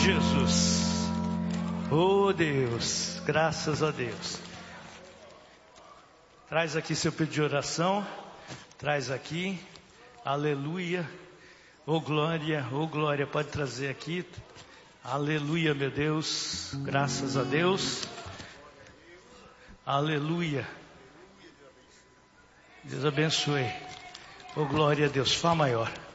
Jesus. Oh Deus, graças a Deus. Traz aqui seu pedido de oração. Traz aqui. Aleluia. Oh glória, pode trazer aqui. Aleluia, meu Deus. Graças a Deus. Aleluia. Deus abençoe. Oh glória a Deus. Fá maior.